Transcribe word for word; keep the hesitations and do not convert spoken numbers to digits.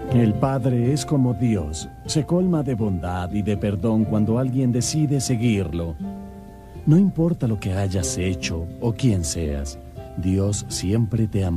El Padre es como Dios, se colma de bondad y de perdón cuando alguien decide seguirlo. No importa lo que hayas hecho o quién seas, Dios siempre te ama.